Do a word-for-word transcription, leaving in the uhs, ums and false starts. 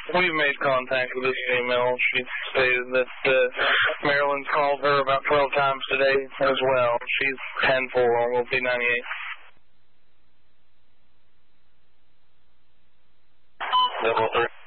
we've made contact with this female. She stated that uh, Maryland's called her about twelve times today as well. She's ten four on Will P ninety-eight. Double three.